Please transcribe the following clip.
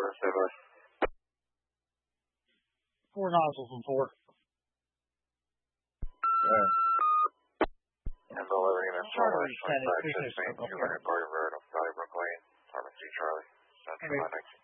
St. Louis. 4 nozzles and 4. Good. And delivering an Charlie said it. Union Park Road, Valley Brook Lane, Apartment C, Charlie. Central 919.